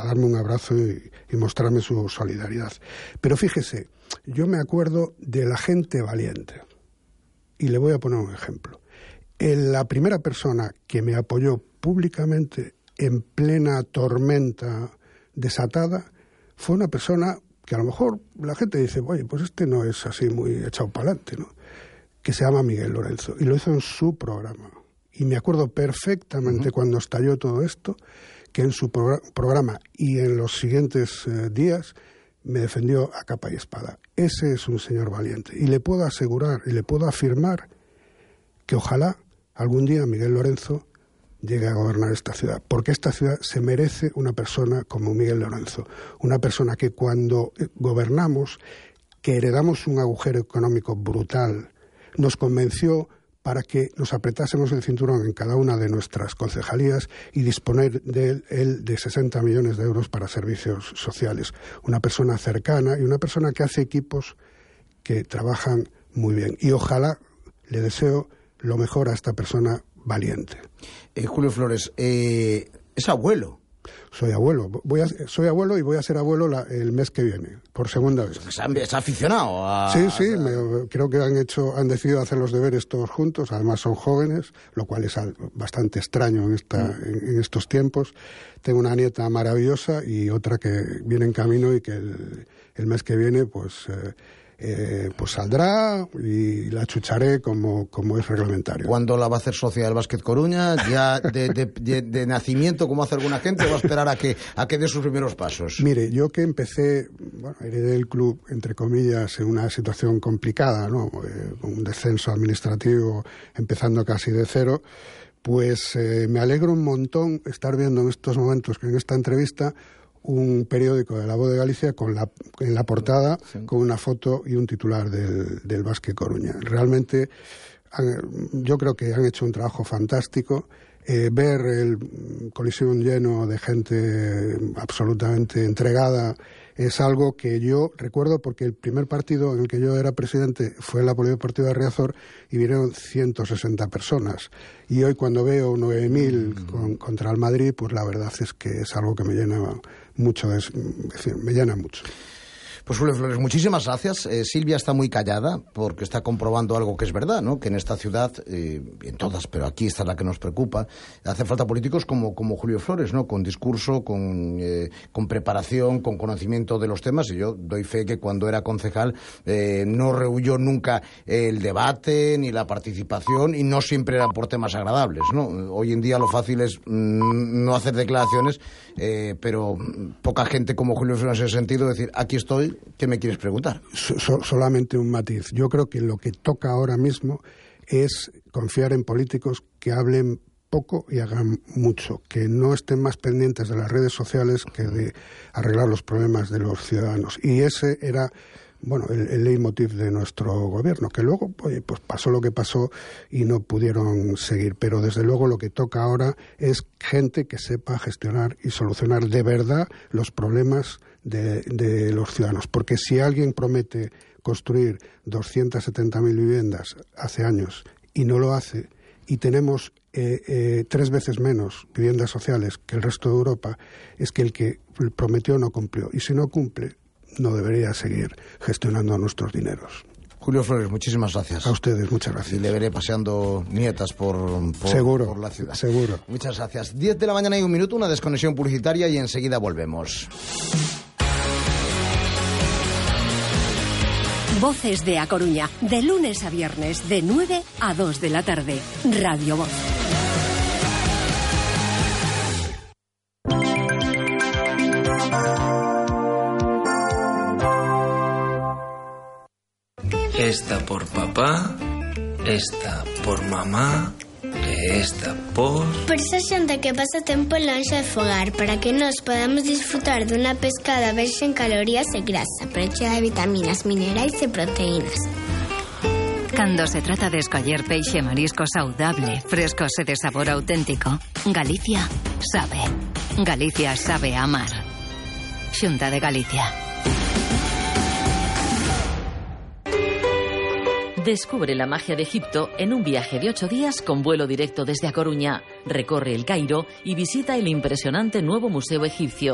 darme un abrazo y mostrarme su solidaridad. Pero fíjese, yo me acuerdo de la gente valiente. Y le voy a poner un ejemplo. La primera persona que me apoyó públicamente en plena tormenta desatada fue una persona que a lo mejor la gente dice, oye, pues este no es así muy echado para adelante, ¿no? Que se llama Miguel Lorenzo, y lo hizo en su programa. Y me acuerdo perfectamente cuando estalló todo esto, que en su programa y en los siguientes días me defendió a capa y espada. Ese es un señor valiente. Y le puedo asegurar y le puedo afirmar que ojalá algún día Miguel Lorenzo llegue a gobernar esta ciudad, porque esta ciudad se merece una persona como Miguel Lorenzo, una persona que cuando gobernamos, que heredamos un agujero económico brutal, nos convenció para que nos apretásemos el cinturón en cada una de nuestras concejalías y disponer de él de 60 millones de euros para servicios sociales. Una persona cercana y una persona que hace equipos que trabajan muy bien. Y ojalá, le deseo lo mejor a esta persona valiente. Julio Flores, es abuelo. Soy abuelo. Soy abuelo y voy a ser abuelo el mes que viene, por segunda vez. ¿Es aficionado a...? Sí, creo que han decidido hacer los deberes todos juntos. Además son jóvenes, lo cual es bastante extraño en estos tiempos. Tengo una nieta maravillosa y otra que viene en camino y que el mes que viene pues saldrá y la chucharé como es reglamentario. ¿Cuándo la va a hacer socia del Básquet Coruña? ¿Ya de nacimiento, como hace alguna gente, o va a esperar a que dé sus primeros pasos? Mire, yo que empecé, heredé el club, entre comillas, en una situación complicada, ¿no? Un descenso administrativo empezando casi de cero, pues me alegro un montón estar viendo en estos momentos, en esta entrevista, un periódico de La Voz de Galicia en la portada, sí, con una foto y un titular del Básquet Coruña. Realmente yo creo que han hecho un trabajo fantástico. Ver el Coliseum lleno de gente absolutamente entregada es algo que yo recuerdo porque el primer partido en el que yo era presidente fue en la Polideportiva de Riazor y vinieron 160 personas. Y hoy cuando veo 9.000 contra el Madrid, pues la verdad es que es algo que me llena mucho, me llena mucho. Pues Julio Flores, muchísimas gracias. Silvia está muy callada porque está comprobando algo que es verdad, ¿no? Que en esta ciudad, en todas, pero aquí está la que nos preocupa, hace falta políticos como Julio Flores, ¿no? Con discurso, con preparación, con conocimiento de los temas. Y yo doy fe que cuando era concejal no rehuyó nunca el debate ni la participación y no siempre eran por temas agradables, ¿no? Hoy en día lo fácil es no hacer declaraciones, pero poca gente como Julio Flores en ese sentido, decir, aquí estoy, ¿qué me quieres preguntar? Solamente un matiz. Yo creo que lo que toca ahora mismo es confiar en políticos que hablen poco y hagan mucho, que no estén más pendientes de las redes sociales que de arreglar los problemas de los ciudadanos. Y ese era el leitmotiv de nuestro gobierno, que luego pues pasó lo que pasó y no pudieron seguir. Pero desde luego lo que toca ahora es gente que sepa gestionar y solucionar de verdad los problemas de los ciudadanos. Porque si alguien promete construir 270.000 viviendas hace años y no lo hace, y tenemos 3 veces menos viviendas sociales que el resto de Europa, es que el que prometió no cumplió. Y si no cumple, no debería seguir gestionando nuestros dineros. Julio Flores, muchísimas gracias. A ustedes, muchas gracias. Y le veré paseando nietas por la ciudad. Seguro. Muchas gracias. 10 de la mañana y 1 minuto, una desconexión publicitaria y enseguida volvemos. Voces de A Coruña, de lunes a viernes, de 9 a 2 de la tarde. Radio Voz. Esta por papá, esta por mamá, esta por esa xente que pasa tempo lonxe de fogar, para que nós podamos disfrutar dunha pescada baixa en calorías e grasa, pero chea de vitaminas, minerais e proteínas. Cando se trata de escoller peixe e marisco saudable, frescos e de sabor auténtico, Galicia sabe. Galicia sabe amar. Xunta de Galicia. Descubre la magia de Egipto en un viaje de 8 días con vuelo directo desde A Coruña. Recorre el Cairo y visita el impresionante nuevo Museo Egipcio.